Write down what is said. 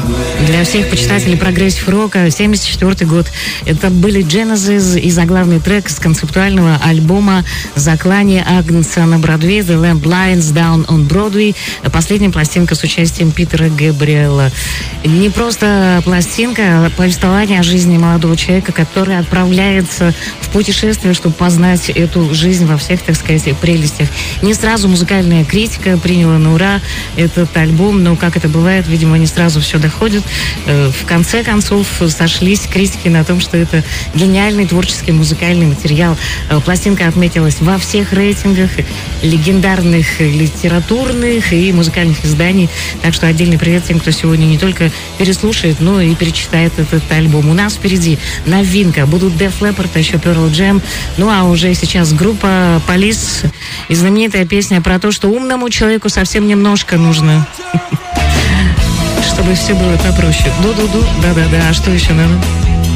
Для всех почитателей прогрессив-рока, 74 год. Это были Genesis и заглавный трек с концептуального альбома «Заклание Агнца на Бродвее», «The Lamb Lies Down on Broadway». Последняя пластинка с участием Питера Габриэла. Не просто пластинка, а повествование о жизни молодого человека, который отправляется в путешествие, чтобы познать эту жизнь во всех, так сказать, прелестях. Не сразу музыкальная критика приняла на ура этот альбом, но, как это бывает, видимо, не сразу все доходит. В конце концов сошлись критики на том, что это гениальный творческий музыкальный материал. Пластинка отметилась во всех рейтингах легендарных литературных и музыкальных изданий. Так что отдельный привет тем, кто сегодня не только переслушает, но и перечитает этот альбом. У нас впереди новинка. Будут Def Leppard, а еще Pearl Jam. Ну а уже сейчас группа Police и знаменитая песня про то, что умному человеку совсем немножко нужно, чтобы все было попроще. Ду-ду-ду, да-да-да, а что еще надо?